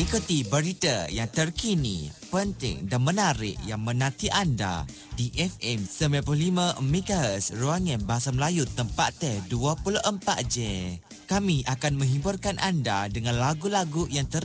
Ikuti berita yang terkini, penting dan menarik yang menanti anda di FM 95 MHz Ruangan Bahasa Melayu tempat teh 24 je. Kami akan menghiburkan anda dengan lagu-lagu yang